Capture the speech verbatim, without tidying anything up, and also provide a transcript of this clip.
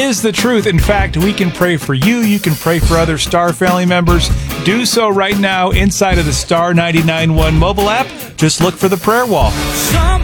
is the truth. In fact, we can pray for you. You can pray for other Star family members. Do so right now inside of the Star ninety-nine point one mobile app. Just look for the prayer wall.